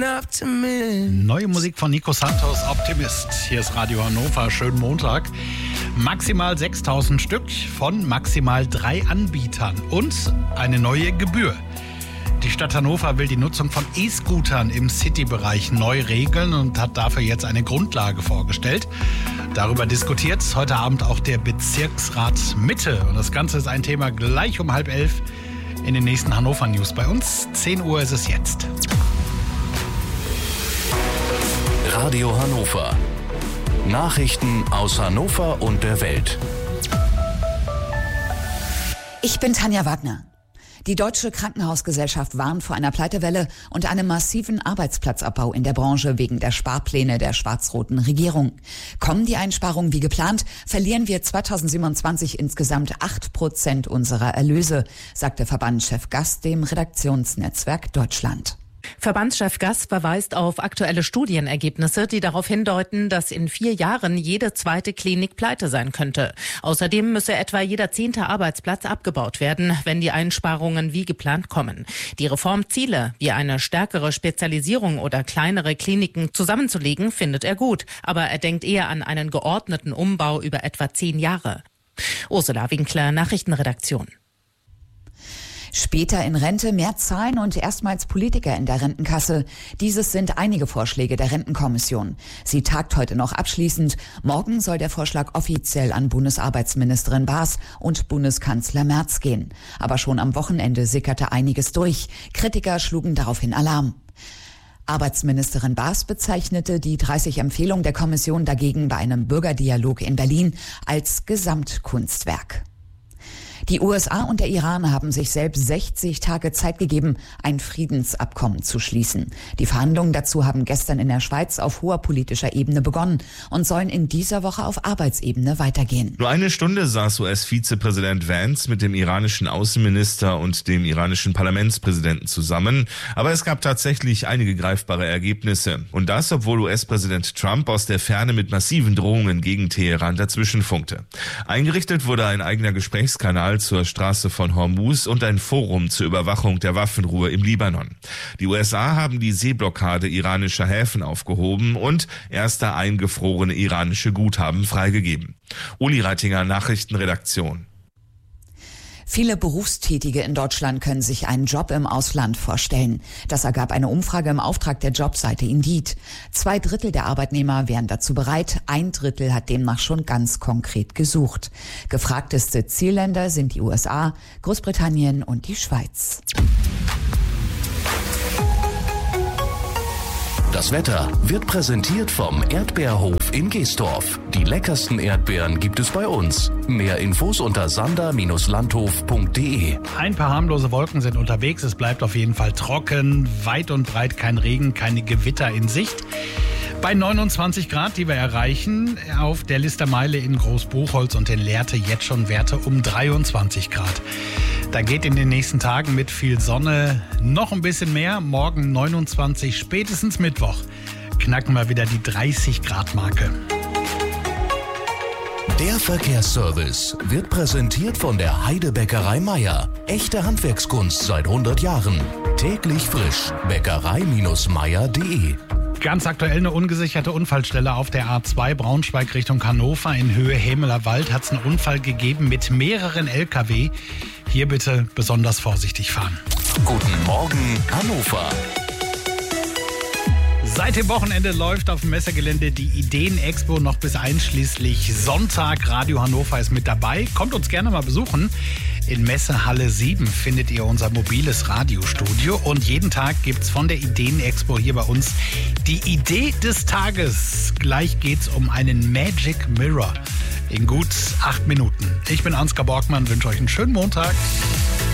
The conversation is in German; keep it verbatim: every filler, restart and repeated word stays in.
Neue Musik von Nico Santos, Optimist. Hier ist Radio Hannover, schönen Montag. Maximal sechstausend Stück von maximal drei Anbietern und eine neue Gebühr. Die Stadt Hannover will die Nutzung von E-Scootern im City-Bereich neu regeln und hat dafür jetzt eine Grundlage vorgestellt. Darüber diskutiert heute Abend auch der Bezirksrat Mitte. Und das Ganze ist ein Thema gleich um halb elf in den nächsten Hannover News. Bei uns zehn Uhr ist es jetzt. Radio Hannover. Nachrichten aus Hannover und der Welt. Ich bin Tanja Wagner. Die Deutsche Krankenhausgesellschaft warnt vor einer Pleitewelle und einem massiven Arbeitsplatzabbau in der Branche wegen der Sparpläne der schwarz-roten Regierung. Kommen die Einsparungen wie geplant, verlieren wir zweitausendsiebenundzwanzig insgesamt acht Prozent unserer Erlöse, sagte Verbandschef Gass dem Redaktionsnetzwerk Deutschland. Verbandschef Gass verweist auf aktuelle Studienergebnisse, die darauf hindeuten, dass in vier Jahren jede zweite Klinik pleite sein könnte. Außerdem müsse etwa jeder zehnte Arbeitsplatz abgebaut werden, wenn die Einsparungen wie geplant kommen. Die Reformziele, wie eine stärkere Spezialisierung oder kleinere Kliniken zusammenzulegen, findet er gut. Aber er denkt eher an einen geordneten Umbau über etwa zehn Jahre. Ursula Winkler, Nachrichtenredaktion. Später in Rente, mehr zahlen und erstmals Politiker in der Rentenkasse. Dieses sind einige Vorschläge der Rentenkommission. Sie tagt heute noch abschließend. Morgen soll der Vorschlag offiziell an Bundesarbeitsministerin Baas und Bundeskanzler Merz gehen. Aber schon am Wochenende sickerte einiges durch. Kritiker schlugen daraufhin Alarm. Arbeitsministerin Baas bezeichnete die dreißig Empfehlungen der Kommission dagegen bei einem Bürgerdialog in Berlin als Gesamtkunstwerk. Die U S A und der Iran haben sich selbst sechzig Tage Zeit gegeben, ein Friedensabkommen zu schließen. Die Verhandlungen dazu haben gestern in der Schweiz auf hoher politischer Ebene begonnen und sollen in dieser Woche auf Arbeitsebene weitergehen. Nur eine Stunde saß U S-Vizepräsident Vance mit dem iranischen Außenminister und dem iranischen Parlamentspräsidenten zusammen. Aber es gab tatsächlich einige greifbare Ergebnisse. Und das, obwohl U S-Präsident Trump aus der Ferne mit massiven Drohungen gegen Teheran dazwischenfunkte. Eingerichtet wurde ein eigener Gesprächskanal zur Straße von Hormuz und ein Forum zur Überwachung der Waffenruhe im Libanon. Die U S A haben die Seeblockade iranischer Häfen aufgehoben und erste eingefrorene iranische Guthaben freigegeben. Uli Reitinger, Nachrichtenredaktion. Viele Berufstätige in Deutschland können sich einen Job im Ausland vorstellen. Das ergab eine Umfrage im Auftrag der Jobseite Indeed. Zwei Drittel der Arbeitnehmer wären dazu bereit, ein Drittel hat demnach schon ganz konkret gesucht. Gefragteste Zielländer sind die U S A, Großbritannien und die Schweiz. Das Wetter wird präsentiert vom Erdbeerhof in Geesdorf. Die leckersten Erdbeeren gibt es bei uns. Mehr Infos unter sander Bindestrich landhof punkt de. Ein paar harmlose Wolken sind unterwegs. Es bleibt auf jeden Fall trocken. Weit und breit kein Regen, keine Gewitter in Sicht. Bei neunundzwanzig Grad, die wir erreichen, auf der Listermeile in Großbuchholz und in Lehrte jetzt schon Werte um dreiundzwanzig Grad. Da geht in den nächsten Tagen mit viel Sonne noch ein bisschen mehr. Morgen neunundzwanzig, spätestens Mittwoch knacken wir wieder die dreißig Grad Marke. Der Verkehrsservice wird präsentiert von der Heidebäckerei Meier. Echte Handwerkskunst seit hundert Jahren. Täglich frisch. Bäckerei Meier punkt de. Ganz aktuell eine ungesicherte Unfallstelle auf der A zwei Braunschweig Richtung Hannover. In Höhe Hämeler Wald hat es einen Unfall gegeben mit mehreren L K W. Hier bitte besonders vorsichtig fahren. Guten Morgen, Hannover. Seit dem Wochenende läuft auf dem Messegelände die Ideen-Expo noch bis einschließlich Sonntag. Radio Hannover ist mit dabei. Kommt uns gerne mal besuchen. In Messehalle sieben findet ihr unser mobiles Radiostudio. Und jeden Tag gibt's von der Ideen-Expo hier bei uns die Idee des Tages. Gleich geht's um einen Magic Mirror in gut acht Minuten. Ich bin Ansgar Borgmann, wünsche euch einen schönen Montag.